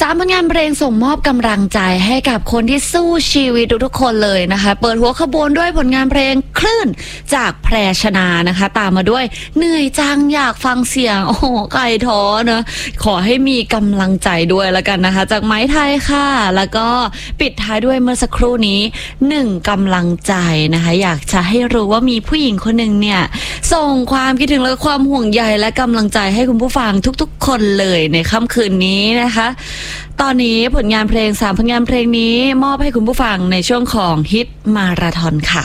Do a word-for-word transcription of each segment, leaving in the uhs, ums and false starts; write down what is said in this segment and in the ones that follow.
สามผลงานเพลงส่งมอบกำลังใจให้กับคนที่สู้ชีวิตทุกๆคนเลยนะคะเปิดหัวขบวนด้วยผลงานเพลงคลื่นจากแพรชนานะคะตามมาด้วยเหนื่อยจังอยากฟังเสียงโอ้โหไก่ท้อเนอะขอให้มีกำลังใจด้วยแล้วกันนะคะจากไม้ไทยค่ะแล้วก็ปิดท้ายด้วยเมื่อสักครู่นี้หนึ่งกำลังใจนะคะอยากจะให้รู้ว่ามีผู้หญิงคนหนึ่งเนี่ยส่งความคิดถึงและความห่วงใยและกำลังใจให้คุณผู้ฟังทุกๆคนเลยในค่ำคืนนี้นะคะตอนนี้ผลงานเพลงสามผลงานเพลงนี้มอบให้คุณผู้ฟังในช่วงของฮิตมาราธอนค่ะ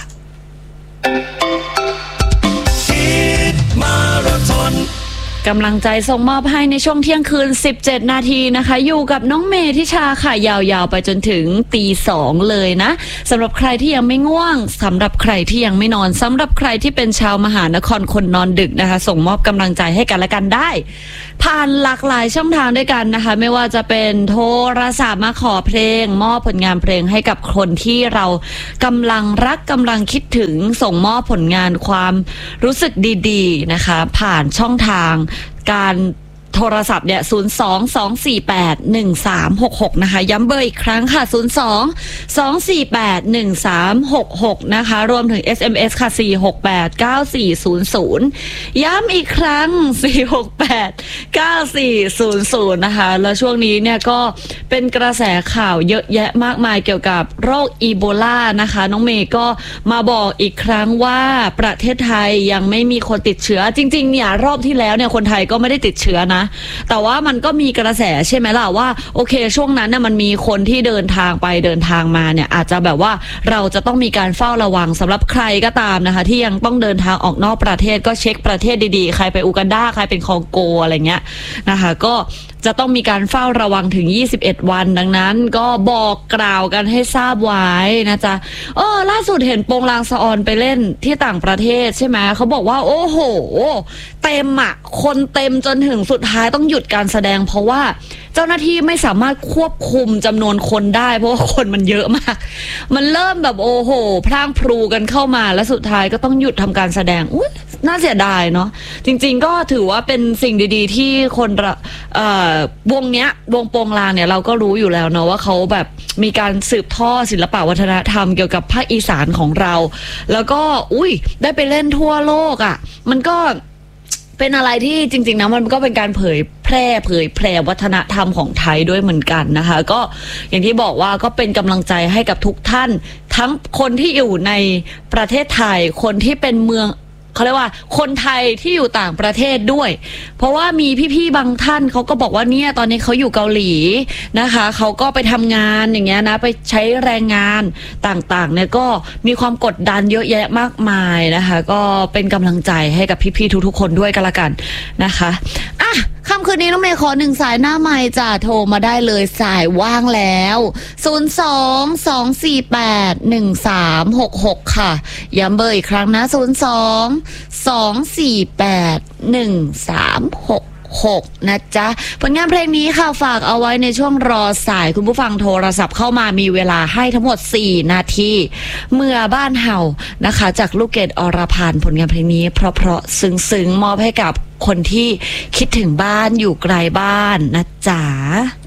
ฮิตมาราธอนกำลังใจส่งมอบให้ในช่วงเที่ยงคืนสิบเจ็ดนาทีนะคะอยู่กับน้องเมธิชาค่ะยาวๆไปจนถึงตีสองเลยนะสำหรับใครที่ยังไม่ง่วงสำหรับใครที่ยังไม่นอนสำหรับใครที่เป็นชาวมหานครคนนอนดึกนะคะส่งมอบกำลังใจให้กันและกันได้ผ่านหลากหลายช่องทางด้วยกันนะคะไม่ว่าจะเป็นโทรศัพท์มาขอเพลงมอบผลงานเพลงให้กับคนที่เรากำลังรักกำลังคิดถึงส่งมอบผลงานความรู้สึกดีๆนะคะผ่านช่องทางการโทรศัพท์เนี่ยศูนย์ สอง สอง สี่ แปด หนึ่ง สาม หก หกนะคะย้ำเบอร์อีกครั้งค่ะศูนย์ สอง สอง สี่ แปด หนึ่ง สาม หก หกนะคะรวมถึง เอส เอ็ม เอส ค่ะสี่ หก แปด เก้า สี่ ศูนย์ ศูนย์ย้ำอีกครั้งสี่ หก แปด เก้า สี่ ศูนย์ ศูนย์นะคะแล้วช่วงนี้เนี่ยก็เป็นกระแสข่าวเยอะแยะมากมายเกี่ยวกับโรคอีโบลานะคะน้องเมย์ก็มาบอกอีกครั้งว่าประเทศไทยยังไม่มีคนติดเชื้อจริงๆเนี่ยรอบที่แล้วเนี่ยคนไทยก็ไม่ได้ติดเชื้อนะแต่ว่ามันก็มีกระแสใช่ไหมล่ะว่าโอเคช่วงนั้นเนี่ยมันมีคนที่เดินทางไปเดินทางมาเนี่ยอาจจะแบบว่าเราจะต้องมีการเฝ้าระวังสำหรับใครก็ตามนะคะที่ยังต้องเดินทางออกนอกประเทศก็เช็คประเทศดีๆใครไปอูกันดาใครเป็นคองโกอะไรเงี้ยนะคะก็จะต้องมีการเฝ้าระวังถึงยี่สิบเอ็ดวันดังนั้นก็บอกกล่าวกันให้ทราบไว้นะจ๊ะเออล่าสุดเห็นโปงลางสะออนไปเล่นที่ต่างประเทศใช่ไหมเขาบอกว่าโอ้โหเต็มอ่ะคนเต็มจนถึงสุดท้ายต้องหยุดการแสดงเพราะว่าเจ้าหน้าที่ไม่สามารถควบคุมจำนวนคนได้เพราะว่าคนมันเยอะมากมันเริ่มแบบโอ้โหพร่างพรูกันเข้ามาแล้วสุดท้ายก็ต้องหยุดทำการแสดงอุ๊ยน่าเสียดายเนาะจริงๆก็ถือว่าเป็นสิ่งดีๆที่คนเอ่อวงเนี้ยวงโปงลางเนี่ยเราก็รู้อยู่แล้วเนาะว่าเขาแบบมีการสืบทอดศิลปวัฒนธรรมเกี่ยวกับภาคอีสานของเราแล้วก็อุ้ยได้ไปเล่นทั่วโลกอ่ะมันก็เป็นอะไรที่จริงๆนะมันก็เป็นการเผยแพร่เผยแพร่วัฒนธรรมของไทยด้วยเหมือนกันนะคะก็อย่างที่บอกว่าก็เป็นกำลังใจให้กับทุกท่านทั้งคนที่อยู่ในประเทศไทยคนที่เป็นเมืองเขาเรียกว่าคนไทยที่อยู่ต่างประเทศด้วยเพราะว่ามีพี่ๆบางท่านเขาก็บอกว่าเนี่ยตอนนี้เขาอยู่เกาหลีนะคะเขาก็ไปทำงานอย่างเงี้ยนะไปใช้แรงงานต่างๆเนี่ยก็มีความกดดันเยอะแยะมากมายนะคะก็เป็นกำลังใจให้กับพี่ๆทุกๆคนด้วยกันละกันนะคะอ่ะค่ำคืนนี้น้องเมย์ขอหนึ่งสายหน้าไมค์จะโทรมาได้เลยสายว่างแล้วศูนย์ สอง สอง สี่ แปด หนึ่ง สาม หก หกค่ะย้ำเบอร์อีกครั้งนะศูนย์ สอง สอง สี่ แปด หนึ่ง สาม หก หกนะจ๊ะผลงานเพลงนี้ค่ะฝากเอาไว้ในช่วงรอสายคุณผู้ฟังโทรศัพท์เข้ามามีเวลาให้ทั้งหมดสี่นาทีเมื่อบ้านเห่านะคะจากลูกเกดอรพันธ์ผลงานเพลงนี้เพราะๆซึ้งๆมอบให้กับคนที่คิดถึงบ้านอยู่ไกลบ้านนะจ๊ะ